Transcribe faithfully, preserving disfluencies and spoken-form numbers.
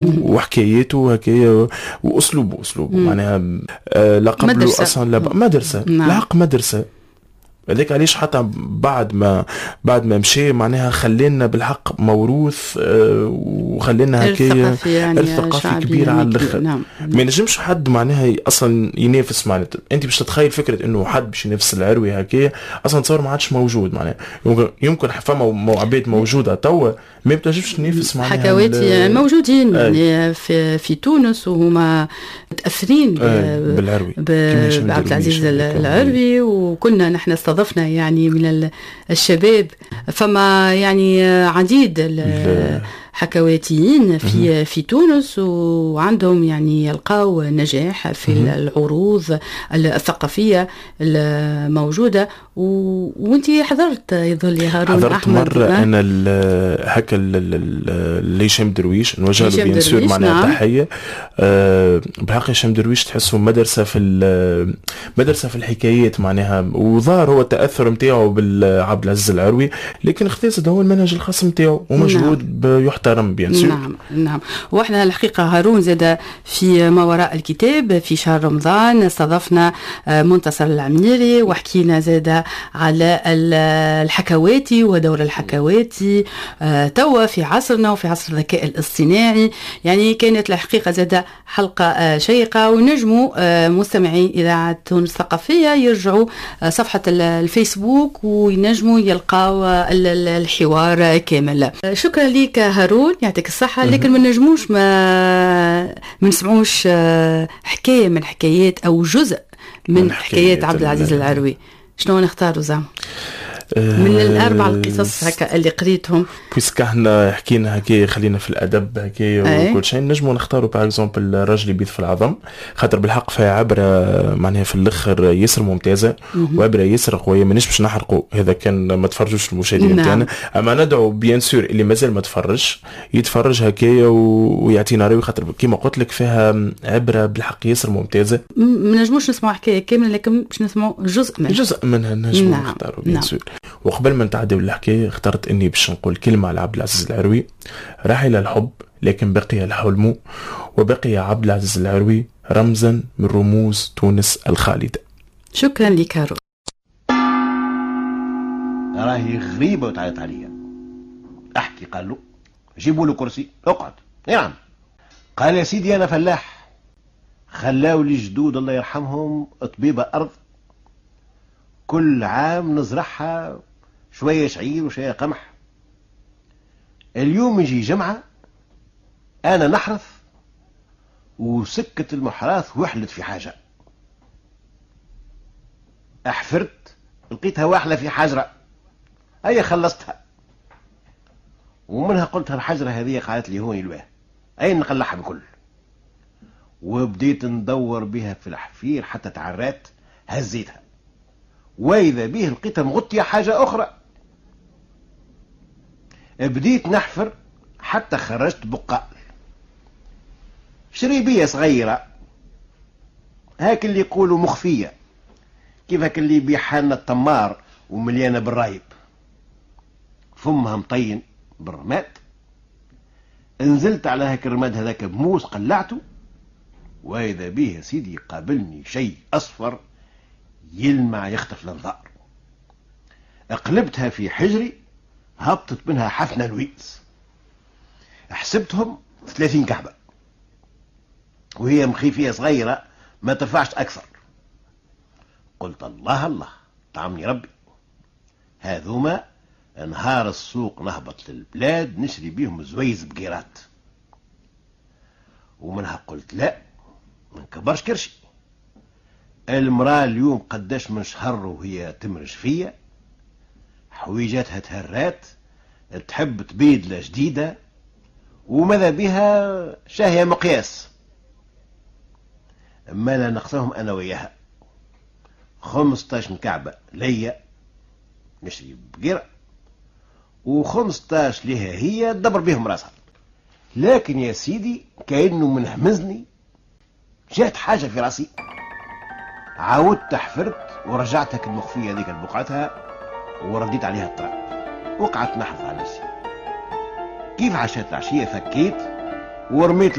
وحكاياته هكايا واسلوبه اسلوبه معناها آه لا قبله اصلا لا مدرسه الحق مدرسه. هذاك علاش حتى بعد ما بعد ما مشي معناها خلينا بالحق موروث آه وخلينا هكايا يعني الثقافي كبير على الاخر. نعم. ما نجمش حد معناها اصلا ينافس معناتها. انت باش تتخيل فكره انه حد باش ينافس العروي هكايا اصلا تصور ما عادش موجود معناها. يمكن يمكن فما عباد موجوده توا ما بتنجمش تنافس معناها. حكواتي موجودين يعني في في تونس وهما متاثرين بالعروي بعبد العزيز العروي، وكنا نحن استضفنا يعني من الشباب فما يعني عديد حكواتيين في في تونس وعندهم يعني يلقاو نجاح في العروض الثقافيه الموجوده. وانت حضرت يظل يا هارون حضرت احمد مره أه؟ انا هكا لهشام درويش نوجه له بيان سور معناها نعم. تحيه أه بحق هشام درويش تحسه مدرسه في مدرسه في الحكايات معناها، وظهر هو التاثر نتاعو بالعبد العزيز العروي لكن اختزل هو المنهج الخاص نتاعو ومجهود نعم. يحترم بيان سور. نعم نعم. واحنا الحقيقه هارون زاد في ما وراء الكتاب في شهر رمضان استضفنا منتصر العميري وحكينا زاد على الحكواتي ودور الحكواتي توا في عصرنا وفي عصر الذكاء الاصطناعي. يعني كانت الحقيقه زاد حلقه شيقه، ونجموا مستمعي اذاعه تونس الثقافيه يرجعوا صفحه الفيسبوك وينجموا يلقاو الحوار كامل. شكرا لك هارون يعطيك الصحه. لكن ما نجموش ما ما نسمعوش حكايه من حكايات او جزء من, من حكايات عبد العزيز العروي. شنو نختاروا زعما من الاربع القصص هكا اللي قريتهم؟ بويسك احنا حكينا هكايا خلينا في الادب هكايا وكل شيء نجموا نختاروا باغ اكزومبل الرجل يبيض في العظم، خاطر بالحق فيها عبره معناها في الاخر ياسر ممتازه وعبره ياسر قويه. مانيش باش نحرقوا هذا كان ما تفرجوش المشاهدين نتاعنا نعم. اما ندعو بيان سور اللي مازال ما تفرج يتفرج هكايا ويعطينا راي، خاطر كيما قلت لك فيها عبره بالحق ياسر ممتازه. ما نجموش نسمعوا حكايه كامله لكن باش نسمعوا جزء منها جزء منها نجموا نعم. نختاروا بيان نعم. سور. وقبل ما نتعداو الحكايه اخترت اني باش نقول كلمه على عبد العزيز العروي. رحل الحب لكن بقي الحلم، وبقي عبد العزيز العروي رمزا من رموز تونس الخالده. شكرا لك هارون. راهي غريبه وتعيط عليا. احكي قال له جيبوا له كرسي اقعد. نعم. قال يا سيدي انا فلاح، خلاو لي جدود الله يرحمهم طبيبه ارض، كل عام نزرعها شوية شعير وشوية قمح. اليوم يجي جمعة أنا نحرث وسكة المحراث وحلت في حاجة، أحفرت لقيتها واحلة في حجرة، أي خلصتها ومنها قلتها الحجرة هذه قالت لي هوني الواه أين نقلعها بكل، وبديت ندور بها في الحفير حتى تعرات هزيتها، وإذا به لقيتها مغطية حاجة أخرى. بديت نحفر حتى خرجت بقال شريبية صغيرة هاك اللي يقولوا مخفية، كيف هاك اللي بيحالنا التمار ومليانة بالرايب، فمها مطين بالرماد. نزلت على هاك الرماد هذاك بموس قلعته، وإذا به يا سيدي قابلني شيء أصفر يلمع يخطف الانظار. اقلبتها في حجري هبطت منها حفنة لويس، حسبتهم ثلاثين كعبة، وهي مخيفية صغيرة ما ترفعش أكثر. قلت الله الله طعمني ربي، هذوما نهار السوق نهبط للبلاد نشري بيهم زويز بقيرات. ومنها قلت لا ما نكبرش كرشي، المرأة اليوم قداش من شهر وهي تمرج فيا، حويجاتها تهرات تحب تبيد لجديدة وماذا بها شاهية مقياس. ما لا نقصهم أنا وياها خمسطاش كعبة ليا نشري بقيرة وخمسطاش لها هي تدبر بهم راسها. لكن يا سيدي كأنه منهمزني جات حاجة في راسي، عاودت حفرت ورجعتها المخفية ذيك بقعتها ورديت عليها التراب، وقعت نحرث على نفسي. كيف عشت العشية فكيت ورميت